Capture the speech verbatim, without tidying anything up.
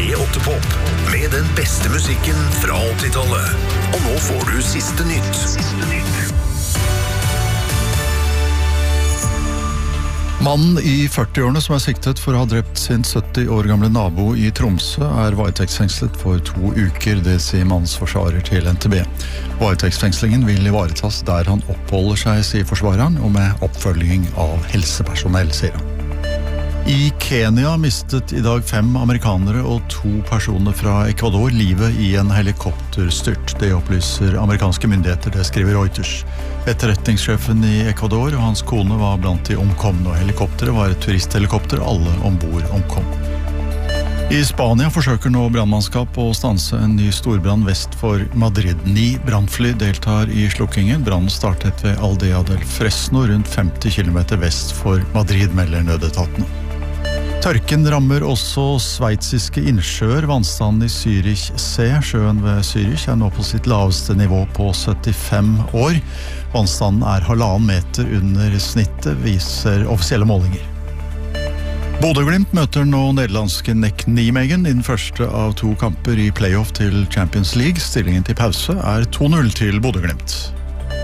P åtte Pop med den beste musikken fra åttitallet. Og nå får du siste nytt. Siste nytt. Mannen i førti-årene som er siktet for å ha drept sin sytti år gamle nabo i Tromsø er varetektsfengslet for to uker, det sier mannens forsvarer til N T B. Varetektsfengslingen vil ivaretas der han oppholder seg, sier forsvareren, og med oppfølging av helsepersonell, sier han. I Kenya mistet i dag fem amerikanere og to personer fra Ecuador livet i en helikopterstyrt. Det opplyser amerikanske myndigheter, det skriver Reuters. Etterretningssjefen i Ecuador og hans kone var blant de omkomne, og helikopteret var et turisthelikopter, alle ombord omkom. I Spania forsøker nå brannmannskap å stanse en ny storbrann vest for Madrid. Ni brannfly deltar i slukkingen. Brannen startet ved Aldea del Fresno, rundt femti kilometer vest for Madrid, melder nødetatene. Tørken rammer også sveitsiske innsjøer. Vannstanden i Zürich C, sjøen ved Zürich, er nå på sitt laveste nivå på syttifem år. Vannstanden er halvannen meter under snittet, viser offisielle målinger. Bodø/Glimt møter nå nederlandske Nek Nijmegen i den første av to kamper i playoff til Champions League. Stillingen til pause er to null til Bodø/Glimt.